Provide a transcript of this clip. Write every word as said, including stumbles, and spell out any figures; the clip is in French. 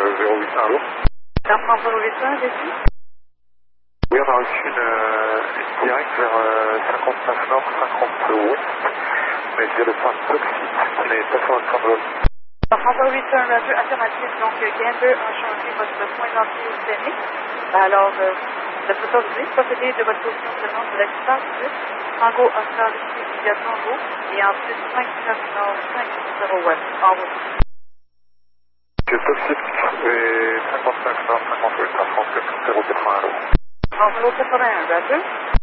zéro huit un, allô? Air France zéro huit un, j'ai dit. Oui, on a reçu une, euh, une directe vers euh, cinquante-neuf nord, cinquante ouest, mais via le point toxique qui n'est pas sur notre symbole. Air France zéro huit un, radio affirmatif, donc Gander a changé votre point d'entrée donné. Alors, euh, vous êtes autorisé de procéder de votre position selon de l'expert huit, Tango Oscar via Tango, et ensuite cinquante-neuf nord, cinquante ouest, en route. C'est toxique et cinquante-neuf nord, cinquante ouest, à France zéro quatre-vingt-un, allô? En zéro quatre-vingt-un, radio.